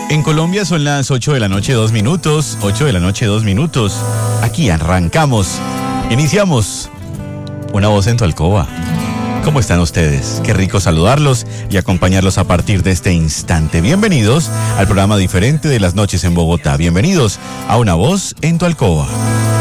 En Colombia son las 8 de la noche, 2 minutos. 8 de la noche, 2 minutos. Aquí arrancamos. Iniciamos Una Voz en tu Alcoba. ¿Cómo están ustedes? Qué rico saludarlos y acompañarlos a partir de este instante. Bienvenidos al programa diferente de las noches en Bogotá. Bienvenidos a Una Voz en tu Alcoba.